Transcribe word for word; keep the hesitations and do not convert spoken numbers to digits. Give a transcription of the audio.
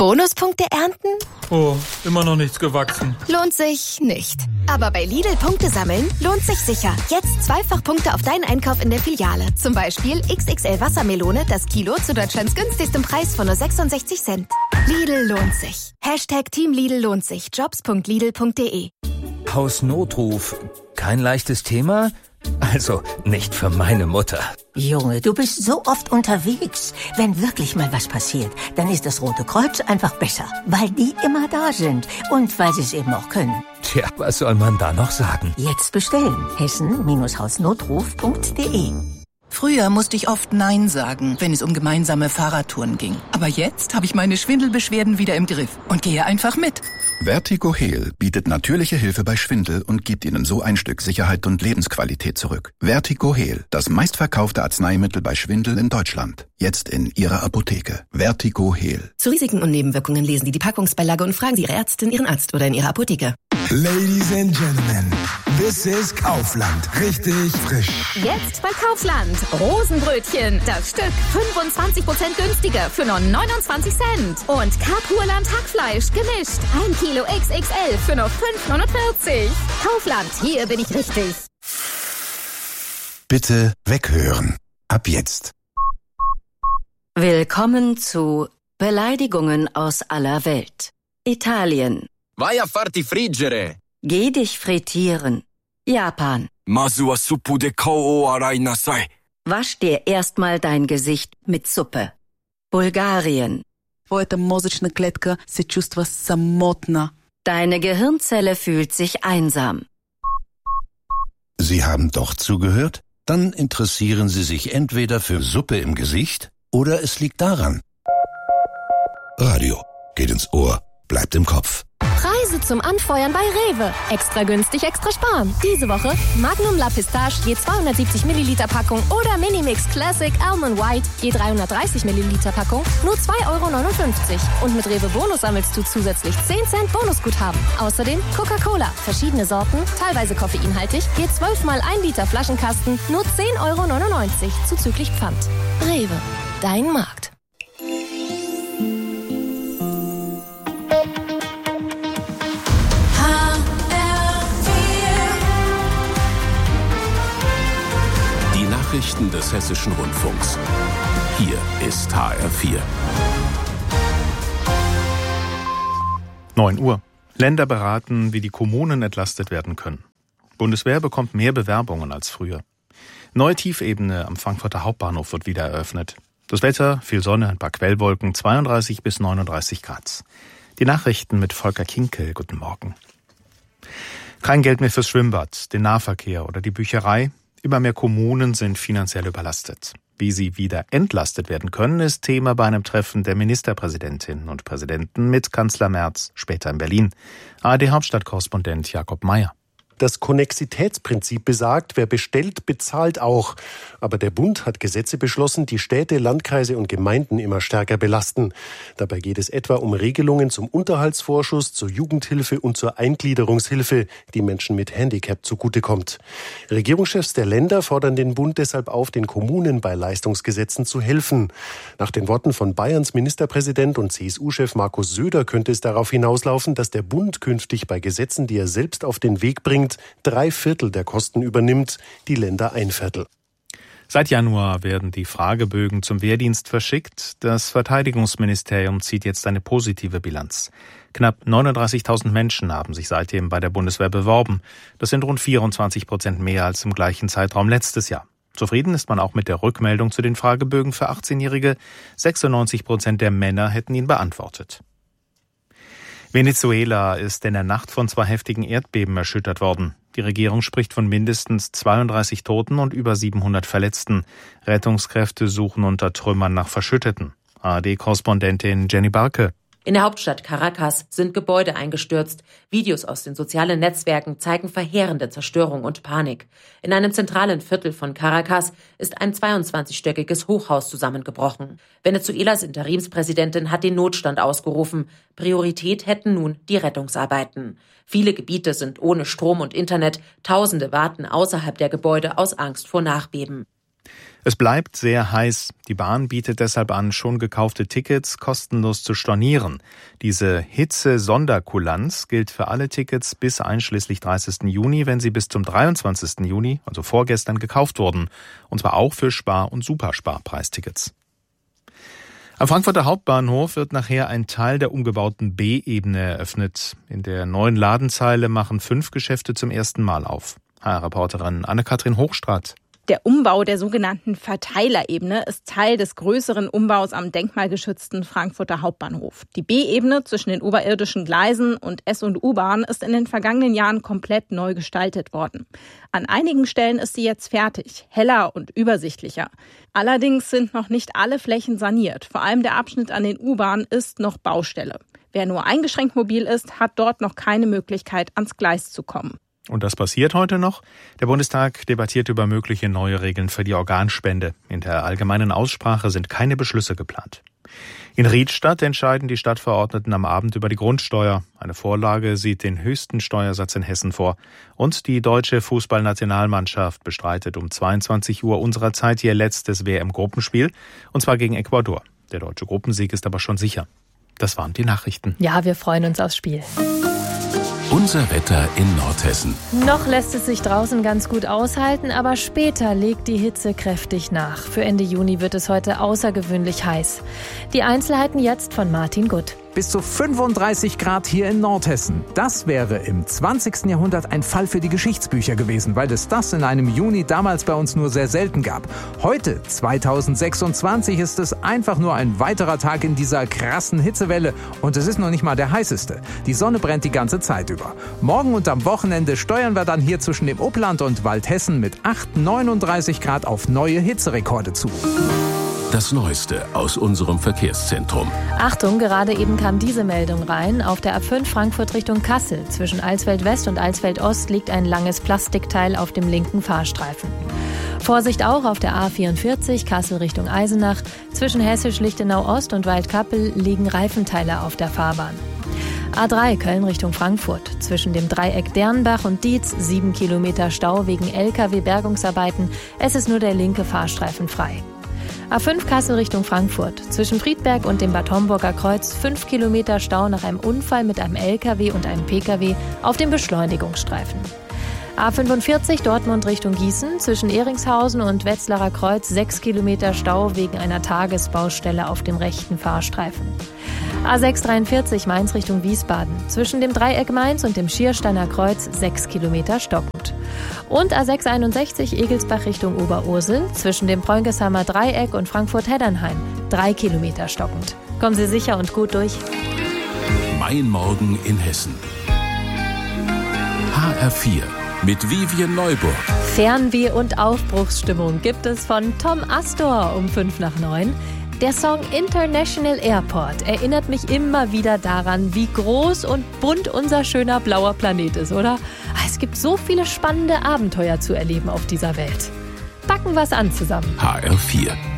Bonuspunkte ernten? Oh, immer noch nichts gewachsen. Lohnt sich nicht. Aber bei Lidl Punkte sammeln lohnt sich sicher. Jetzt zweifach Punkte auf deinen Einkauf in der Filiale. Zum Beispiel X X L Wassermelone, das Kilo zu Deutschlands günstigstem Preis von nur sechsundsechzig Cent. Lidl lohnt sich. Hashtag Team Lidl lohnt sich. jobs punkt lidl punkt de. Hausnotruf. Kein leichtes Thema? Also, nicht für meine Mutter. Junge, du bist so oft unterwegs. Wenn wirklich mal was passiert, dann ist das Rote Kreuz einfach besser. Weil die immer da sind. Und weil sie es eben auch können. Tja, was soll man da noch sagen? Jetzt bestellen. hessen Hausnotruf punkt de. Früher musste ich oft Nein sagen, wenn es um gemeinsame Fahrradtouren ging. Aber jetzt habe ich meine Schwindelbeschwerden wieder im Griff und gehe einfach mit. Vertigo Heal bietet natürliche Hilfe bei Schwindel und gibt Ihnen so ein Stück Sicherheit und Lebensqualität zurück. Vertigo Heal, das meistverkaufte Arzneimittel bei Schwindel in Deutschland. Jetzt in Ihrer Apotheke. Vertigo Heal. Zu Risiken und Nebenwirkungen lesen Sie die Packungsbeilage und fragen Sie Ihre Ärztin, Ihren Arzt oder in Ihrer Apotheke. Ladies and Gentlemen, this is Kaufland. Richtig frisch. Jetzt bei Kaufland. Rosenbrötchen. Das Stück fünfundzwanzig Prozent günstiger für nur neunundzwanzig Cent. Und Kapurland Hackfleisch gemischt. ein Kilo X X L für nur fünf neunundvierzig. Kaufland, hier bin ich richtig. Bitte weghören. Ab jetzt. Willkommen zu Beleidigungen aus aller Welt. Italien. Vai a farti friggere. Geh dich frittieren. Japan. Masu wa suppu de kou o arai nasai. Wasch dir erstmal dein Gesicht mit Suppe. Bulgarien. Твоята мозъчна клетка се чувства самотна. Deine Gehirnzelle fühlt sich einsam. Sie haben doch zugehört? Dann interessieren Sie sich entweder für Suppe im Gesicht oder es liegt daran. Radio geht ins Ohr, bleibt im Kopf. Preise zum Anfeuern bei Rewe. Extra günstig, extra sparen. Diese Woche Magnum La Pistache je zweihundertsiebzig Milliliter Packung oder Minimix Classic Almond White je dreihundertdreißig Milliliter Packung nur zwei Euro neunundfünfzig. Und mit Rewe Bonus sammelst du zusätzlich zehn Cent Bonusguthaben. Außerdem Coca-Cola, verschiedene Sorten, teilweise koffeinhaltig, je zwölf mal ein Liter Flaschenkasten nur zehn Euro neunundneunzig zuzüglich Pfand. Rewe, dein Markt. Nachrichten des Hessischen Rundfunks. Hier ist H R vier. neun Uhr. Länder beraten, wie die Kommunen entlastet werden können. Bundeswehr bekommt mehr Bewerbungen als früher. Neue Tiefebene am Frankfurter Hauptbahnhof wird wieder eröffnet. Das Wetter, viel Sonne, ein paar Quellwolken, zweiunddreißig bis neununddreißig Grad. Die Nachrichten mit Volker Kinkel. Guten Morgen. Kein Geld mehr fürs Schwimmbad, den Nahverkehr oder die Bücherei. Immer mehr Kommunen sind finanziell überlastet. Wie sie wieder entlastet werden können, ist Thema bei einem Treffen der Ministerpräsidentinnen und Präsidenten mit Kanzler Merz später in Berlin. A R D-Hauptstadtkorrespondent Jakob Mayer. Das Konnexitätsprinzip besagt, wer bestellt, bezahlt auch. Aber der Bund hat Gesetze beschlossen, die Städte, Landkreise und Gemeinden immer stärker belasten. Dabei geht es etwa um Regelungen zum Unterhaltsvorschuss, zur Jugendhilfe und zur Eingliederungshilfe, die Menschen mit Handicap zugutekommt. Regierungschefs der Länder fordern den Bund deshalb auf, den Kommunen bei Leistungsgesetzen zu helfen. Nach den Worten von Bayerns Ministerpräsident und C S U-Chef Markus Söder könnte es darauf hinauslaufen, dass der Bund künftig bei Gesetzen, die er selbst auf den Weg bringt, drei Viertel der Kosten übernimmt, die Länder ein Viertel. Seit Januar werden die Fragebögen zum Wehrdienst verschickt. Das Verteidigungsministerium zieht jetzt eine positive Bilanz. Knapp neununddreißigtausend Menschen haben sich seitdem bei der Bundeswehr beworben. Das sind rund vierundzwanzig Prozent mehr als im gleichen Zeitraum letztes Jahr. Zufrieden ist man auch mit der Rückmeldung zu den Fragebögen für achtzehnjährige. sechsundneunzig Prozent der Männer hätten ihn beantwortet. Venezuela ist in der Nacht von zwei heftigen Erdbeben erschüttert worden. Die Regierung spricht von mindestens zweiunddreißig Toten und über siebenhundert Verletzten. Rettungskräfte suchen unter Trümmern nach Verschütteten. A R D-Korrespondentin Jenny Barke. In der Hauptstadt Caracas sind Gebäude eingestürzt. Videos aus den sozialen Netzwerken zeigen verheerende Zerstörung und Panik. In einem zentralen Viertel von Caracas ist ein zweiundzwanzigstöckiges Hochhaus zusammengebrochen. Venezuelas Interimspräsidentin hat den Notstand ausgerufen. Priorität hätten nun die Rettungsarbeiten. Viele Gebiete sind ohne Strom und Internet. Tausende warten außerhalb der Gebäude aus Angst vor Nachbeben. Es bleibt sehr heiß. Die Bahn bietet deshalb an, schon gekaufte Tickets kostenlos zu stornieren. Diese Hitze-Sonderkulanz gilt für alle Tickets bis einschließlich dreißigsten Juni, wenn sie bis zum dreiundzwanzigsten Juni, also vorgestern, gekauft wurden. Und zwar auch für Spar- und Supersparpreistickets. Am Frankfurter Hauptbahnhof wird nachher ein Teil der umgebauten B-Ebene eröffnet. In der neuen Ladenzeile machen fünf Geschäfte zum ersten Mal auf. H R-Reporterin Anne-Kathrin Hochstraat. Der Umbau der sogenannten Verteilerebene ist Teil des größeren Umbaus am denkmalgeschützten Frankfurter Hauptbahnhof. Die B-Ebene zwischen den oberirdischen Gleisen und S- und U-Bahn ist in den vergangenen Jahren komplett neu gestaltet worden. An einigen Stellen ist sie jetzt fertig, heller und übersichtlicher. Allerdings sind noch nicht alle Flächen saniert. Vor allem der Abschnitt an den U-Bahnen ist noch Baustelle. Wer nur eingeschränkt mobil ist, hat dort noch keine Möglichkeit, ans Gleis zu kommen. Und das passiert heute noch. Der Bundestag debattiert über mögliche neue Regeln für die Organspende. In der allgemeinen Aussprache sind keine Beschlüsse geplant. In Riedstadt entscheiden die Stadtverordneten am Abend über die Grundsteuer. Eine Vorlage sieht den höchsten Steuersatz in Hessen vor. Und die deutsche Fußballnationalmannschaft bestreitet um zweiundzwanzig Uhr unserer Zeit ihr letztes W M-Gruppenspiel. Und zwar gegen Ecuador. Der deutsche Gruppensieg ist aber schon sicher. Das waren die Nachrichten. Ja, wir freuen uns aufs Spiel. Unser Wetter in Nordhessen. Noch lässt es sich draußen ganz gut aushalten, aber später legt die Hitze kräftig nach. Für Ende Juni wird es heute außergewöhnlich heiß. Die Einzelheiten jetzt von Martin Gutt. Bis zu fünfunddreißig Grad hier in Nordhessen. Das wäre im zwanzigsten Jahrhundert ein Fall für die Geschichtsbücher gewesen, weil es das in einem Juni damals bei uns nur sehr selten gab. Heute, zweitausendsechsundzwanzig, ist es einfach nur ein weiterer Tag in dieser krassen Hitzewelle und es ist noch nicht mal der heißeste. Die Sonne brennt die ganze Zeit über. Morgen und am Wochenende steuern wir dann hier zwischen dem Upland und Waldhessen mit acht, neununddreißig Grad auf neue Hitzerekorde zu. Das Neueste aus unserem Verkehrszentrum. Achtung, gerade eben kam diese Meldung rein. Auf der A fünf Frankfurt Richtung Kassel zwischen Alsfeld West und Alsfeld Ost liegt ein langes Plastikteil auf dem linken Fahrstreifen. Vorsicht auch auf der A vierundvierzig Kassel Richtung Eisenach. Zwischen Hessisch-Lichtenau Ost und Waldkappel liegen Reifenteile auf der Fahrbahn. A drei Köln Richtung Frankfurt. Zwischen dem Dreieck Dernbach und Dietz sieben Kilometer Stau wegen L K W-Bergungsarbeiten. Es ist nur der linke Fahrstreifen frei. A fünf Kassel Richtung Frankfurt. Zwischen Friedberg und dem Bad Homburger Kreuz fünf Kilometer Stau nach einem Unfall mit einem L K W und einem P K W auf dem Beschleunigungsstreifen. A fünfundvierzig Dortmund Richtung Gießen. Zwischen Ehringshausen und Wetzlarer Kreuz sechs Kilometer Stau wegen einer Tagesbaustelle auf dem rechten Fahrstreifen. A sechs dreiundvierzig Mainz Richtung Wiesbaden. Zwischen dem Dreieck Mainz und dem Schiersteiner Kreuz sechs Kilometer stockend. Und A sechs einundsechzig Egelsbach Richtung Oberursel. Zwischen dem Preungeshammer Dreieck und Frankfurt-Heddernheim drei Kilometer stockend. Kommen Sie sicher und gut durch. Mein Morgen in Hessen. H R vier mit Vivian Neuburg. Fernweh und Aufbruchsstimmung gibt es von Tom Astor um fünf nach neun. Der Song International Airport erinnert mich immer wieder daran, wie groß und bunt unser schöner blauer Planet ist, oder? Es gibt so viele spannende Abenteuer zu erleben auf dieser Welt. Packen wir's an zusammen. H R vier.